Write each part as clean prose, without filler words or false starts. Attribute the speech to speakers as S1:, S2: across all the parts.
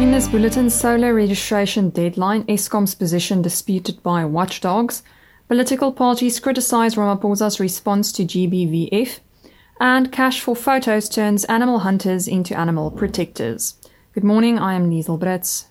S1: In this bulletin, solar registration deadline, Eskom's position disputed by watchdogs, political parties criticise Ramaphosa's response to GBVF, and cash for photos turns animal hunters into animal protectors. Good morning, I am Liesel Brits.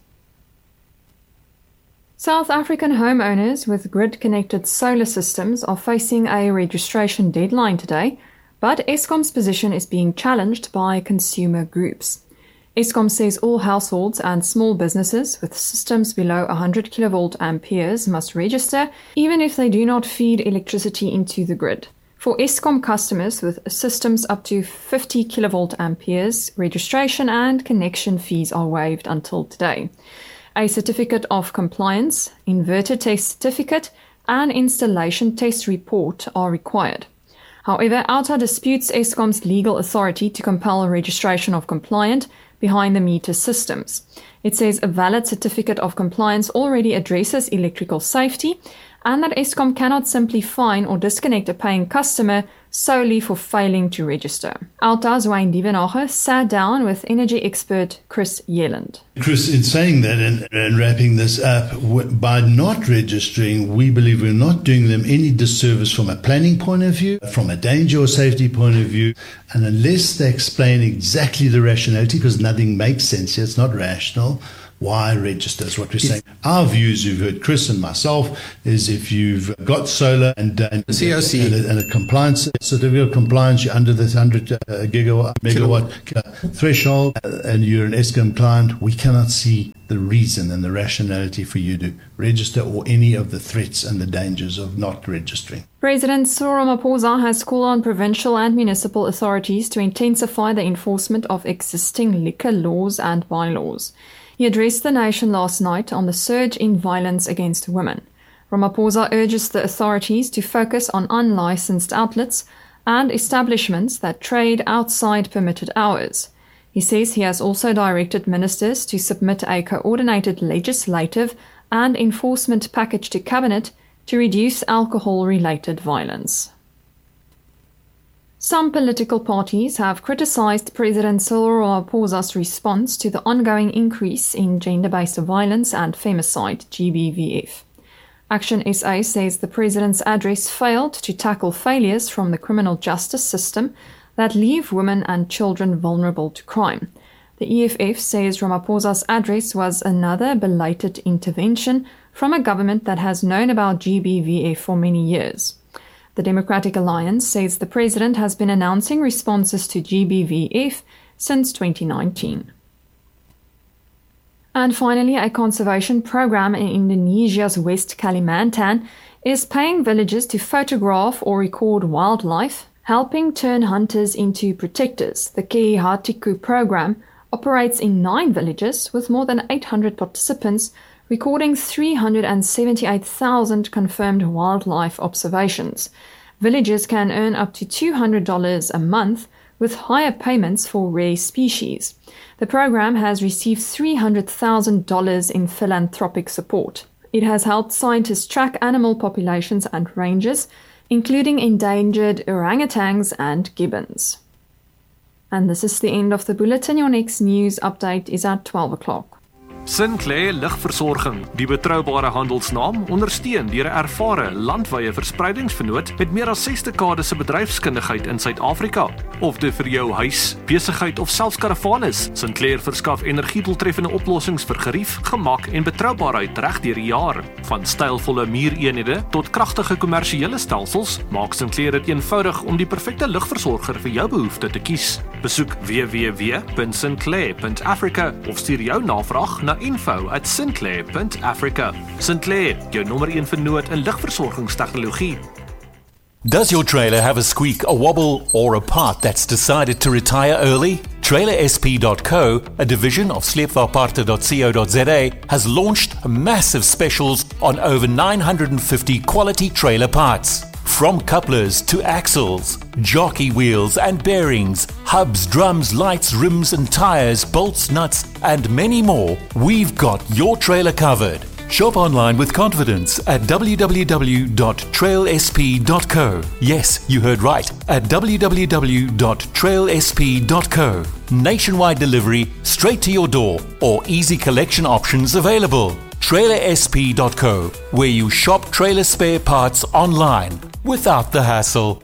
S1: South African homeowners with grid-connected solar systems are facing a registration deadline today, but Eskom's position is being challenged by consumer groups. Eskom says all households and small businesses with systems below 100 kilovolt amperes must register, even if they do not feed electricity into the grid. For Eskom customers with systems up to 50 kilovolt amperes, registration and connection fees are waived until today. A certificate of compliance, inverter test certificate, and installation test report are required. However, OUTA disputes Eskom's legal authority to compel registration of compliant behind-the-meter systems. It says a valid certificate of compliance already addresses electrical safety and that Eskom cannot simply fine or disconnect a paying customer solely for failing to register. OUTA's Wayne Dievenage sat down with energy expert Chris Yelland.
S2: Chris, in saying that and wrapping this up, by not registering, we believe we're not doing them any disservice from a planning point of view, from a danger or safety point of view, and unless they explain exactly the rationality, because nothing makes sense here, it's not rational, why register is what we're saying. Our views, you've heard Chris and myself, is if you've got solar and COC and a compliance certificate of compliance, you're under this 100 megawatt threshold, and you're an Eskom client, we cannot see the reason and the rationality for you to register or any of the threats and the dangers of not registering.
S1: President Cyril Ramaphosa has called on provincial and municipal authorities to intensify the enforcement of existing liquor laws and bylaws. He addressed the nation last night on the surge in violence against women. Ramaphosa urges the authorities to focus on unlicensed outlets and establishments that trade outside permitted hours. He says he has also directed ministers to submit a coordinated legislative and enforcement package to Cabinet to reduce alcohol-related violence. Some political parties have criticized President Cyril Ramaphosa's response to the ongoing increase in gender-based violence and femicide, GBVF. Action SA says the president's address failed to tackle failures from the criminal justice system that leave women and children vulnerable to crime. The EFF says Ramaphosa's address was another belated intervention from a government that has known about GBVF for many years. The Democratic Alliance says the president has been announcing responses to GBVF since 2019. And finally, a conservation program in Indonesia's West Kalimantan is paying villagers to photograph or record wildlife, helping turn hunters into protectors. The Kehi Hatiku program operates in 9 villages with more than 800 participants, recording 378,000 confirmed wildlife observations. Villagers can earn up to $200 a month, with higher payments for rare species. The program has received $300,000 in philanthropic support. It has helped scientists track animal populations and ranges, including endangered orangutans and gibbons. And this is the end of the bulletin. Your next news update is at 12 o'clock.
S3: Sinclair Ligversorging, die betroubare handelsnaam, ondersteun deur 'n ervare landwye verspreidingsvernoot met meer as 6 dekades se bedryfskundigheid in Suid-Afrika. Of dit vir jou huis, besigheid of selfs karavaan is, Sinclair verskaf energiedoeltreffende oplossings vir gerief, gemak en betroubaarheid reg deur die jaar. Van stylvolle muureenhede tot kragtige kommersiële stelsels, maak Sinclair dit eenvoudig om die perfekte ligversorger vir jou behoefte te kies. Besoek www.sinclair.africa of stuur jou navraag na info@sinclair.africa. Sinclair, jou nommer 1 vernoot in ligversorgingstegnologie.
S4: Does your trailer have a squeak, a wobble, or a part that's decided to retire early? TrailerSP.co, a division of sleepvaartparte.co.za, has launched massive specials on over 950 quality trailer parts. From couplers to axles, jockey wheels and bearings, hubs, drums, lights, rims and tires, bolts, nuts and many more, we've got your trailer covered. Shop online with confidence at www.trailsp.co. Yes, you heard right, at www.trailsp.co. Nationwide delivery straight to your door or easy collection options available. TrailerSP.co, where you shop trailer spare parts online without the hassle.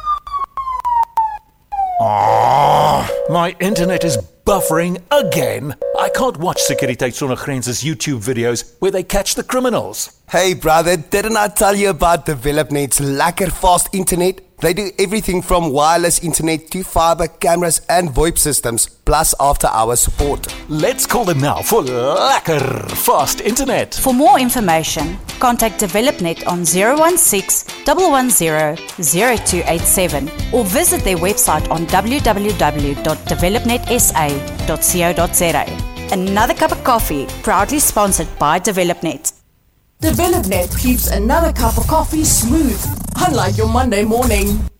S4: My internet is buffering again. I can't watch Sekuriteit Sonder Grense's YouTube videos where they catch the criminals.
S5: Hey brother, didn't I tell you about DevelopNet's lekker fast internet? They do everything from wireless internet to fiber, cameras and VoIP systems, plus after-hours support.
S4: Let's call them now for lekker fast internet.
S6: For more information, contact DevelopNet on 016-110-0287 or visit their website on www.developnetsa.co.za. Another cup of coffee, proudly sponsored by DevelopNet.
S7: DevelopNet keeps another cup of coffee smooth, unlike your Monday morning.